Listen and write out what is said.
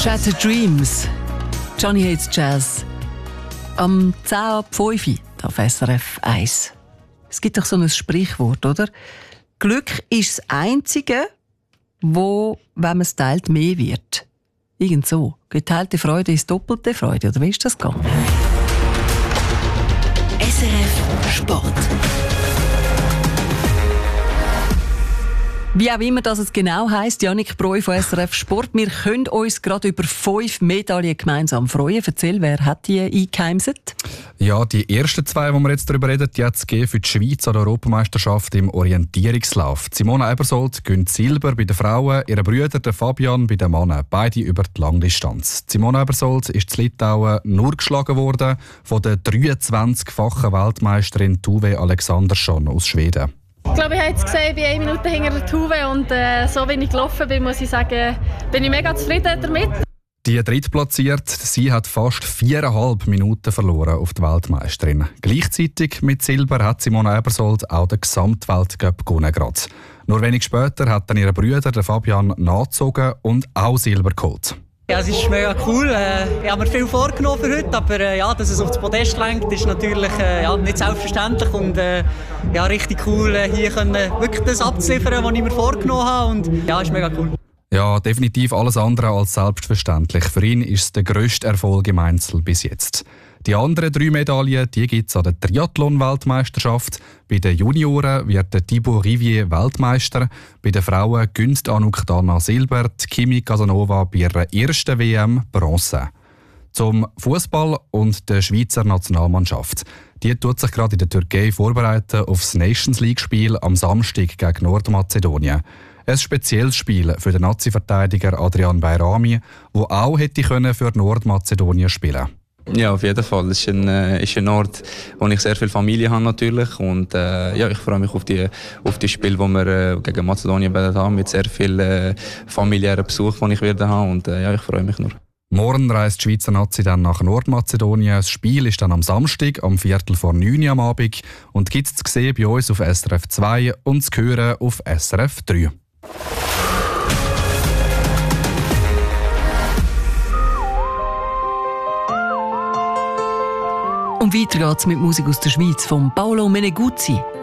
Shattered Dreams, Johnny Hates Jazz. Am 10:05 auf SRF 1. Es gibt doch so ein Sprichwort, oder? Glück ist das Einzige, wo, wenn man es teilt, mehr wird. Irgend so. Geteilte Freude ist doppelte Freude, oder wie ist das gegangen? SRF Sport. Wie auch immer das es genau heisst, Yannick Breu von SRF Sport. Wir können uns gerade über 5 Medaillen gemeinsam freuen. Erzähl, wer hat die eingeheimset? Ja, die ersten 2, die wir jetzt darüber reden, die hat es für die Schweiz an der Europameisterschaft im Orientierungslauf. Simona Ebersold gewinnt Silber bei den Frauen, ihre Brüder der Fabian bei den Männern, beide über die Langdistanz. Simona Ebersold ist in Litauen nur geschlagen worden von der 23-fachen Weltmeisterin Tuve Alexandersson aus Schweden. Ich glaube, ich habe jetzt gesehen, ich bin 1 Minute hinter der Tuve und so wie ich gelaufen bin, muss ich sagen, bin ich mega zufrieden damit. Die Drittplatzierte, sie hat fast 4,5 Minuten verloren auf die Weltmeisterin. Gleichzeitig mit Silber hat Simona Ebersold auch den Gesamtweltcup gewonnen. Nur wenig später hat dann ihr Bruder, der Fabian, nachgezogen und auch Silber geholt. Ja, es ist mega cool. Ich habe mir viel vorgenommen für heute, aber dass es auf das Podest lenkt, ist natürlich nicht selbstverständlich und richtig cool, hier wirklich das abzuliefern, was ich mir vorgenommen habe und ist mega cool. Ja, definitiv alles andere als selbstverständlich. Für ihn ist es der grösste Erfolg im Einzel bis jetzt. Die anderen 3 Medaillen gibt es an der Triathlon-Weltmeisterschaft. Bei den Junioren wird der Thibaut Rivier Weltmeister. Bei den Frauen gönnt Anouk Dana Silber, Kimi Casanova bei ihrer ersten WM Bronze. Zum Fußball und der Schweizer Nationalmannschaft. Die tut sich gerade in der Türkei vorbereiten auf das Nations League-Spiel am Samstag gegen Nordmazedonien. Ein spezielles Spiel für den Nazi-Verteidiger Adrian Bayrami, der auch hätte für Nordmazedonien spielen können. Ja, auf jeden Fall. Es ist ein Ort, wo ich sehr viel Familie habe natürlich und ich freue mich auf die Spiele, die wir gegen Mazedonien werden haben, mit sehr viel familiären Besuch, den ich werde haben und ich freue mich nur. Morgen reist die Schweizer Nazi dann nach Nordmazedonien. Das Spiel ist dann am Samstag, am 8:45 am Abend und gibt es zu sehen bei uns auf SRF 2 und zu hören auf SRF 3. Und weiter geht's mit Musik aus der Schweiz von Paolo Meneguzzi.